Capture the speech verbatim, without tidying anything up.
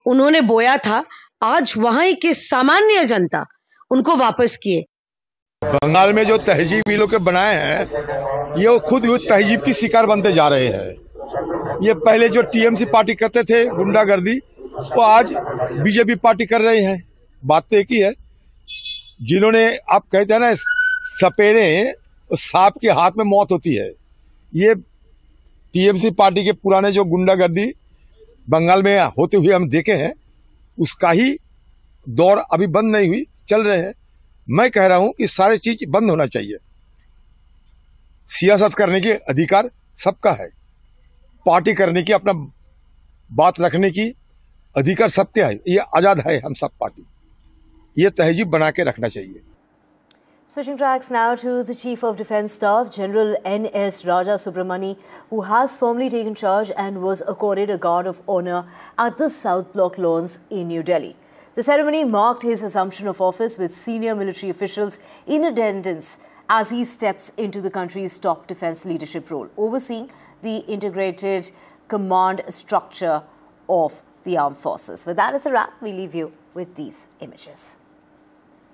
उन्होंने बोया था, आज वहां के सामान्य जनता उनको वापस किए। बंगाल में जो तहजीब ये लोग के बनाए हैं, ये खुद तहजीब की शिकार बनते जा रहे हैं। ये पहले जो टीएमसी पार्टी करते थे गुंडागर्दी, वो आज बीजेपी पार्टी कर रहे हैं। बात तो एक ही है, जिन्होंने आप कहते हैं ना सपेरे सांप के हाथ में मौत होती है, ये टीएमसी पार्टी के पुराने जो गुंडागर्दी बंगाल में होते हुए हम देखे हैं, उसका ही दौर अभी बंद नहीं हुई, चल रहे हैं। मैं कह रहा हूं कि सारी चीज बंद होना चाहिए। सियासत करने के अधिकार सबका है, पार्टी करने की, अपना बात रखने की अधिकार सबके है, ये आजाद है हम सब पार्टी, ये तहजीब बना के रखना चाहिए। Switching tracks now to the Chief of Defence Staff, General N S Raja Subramani, who has formally taken charge and was accorded a Guard of Honour at the South Block lawns in New Delhi. The ceremony marked his assumption of office with senior military officials in attendance as he steps into the country's top defence leadership role, overseeing the integrated command structure of the armed forces. With that, it's a wrap. We leave you with these images.